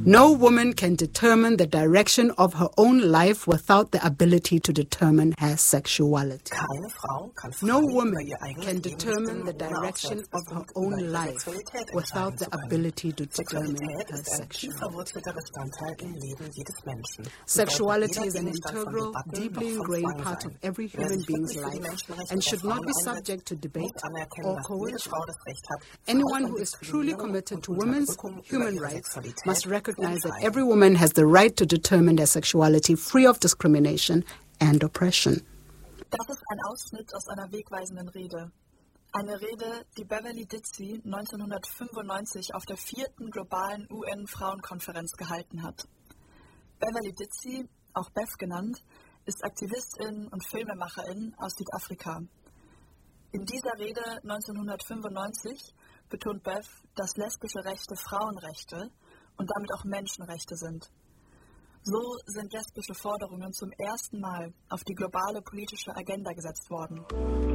No woman can determine the direction of her own life without the ability to determine her sexuality. No woman can determine the direction of her own life without the ability to determine her sexuality. Sexuality is an integral, deeply ingrained part of every human being's life and should not be subject to debate or coercion. Anyone who is truly committed to women's human rights must recognize that every woman has the right to determine their sexuality free of discrimination and oppression. Das ist ein Ausschnitt aus einer wegweisenden Rede. Eine Rede, die Beverly Dicey 1995 auf der 4. globalen UN-Frauenkonferenz gehalten hat. Beverly Dicey, auch Bev genannt, ist Aktivistin und Filmemacherin aus Südafrika. In dieser Rede 1995 betont Bev, dass lesbische Rechte Frauenrechte und damit auch Menschenrechte sind. So sind lesbische Forderungen zum ersten Mal auf die globale politische Agenda gesetzt worden.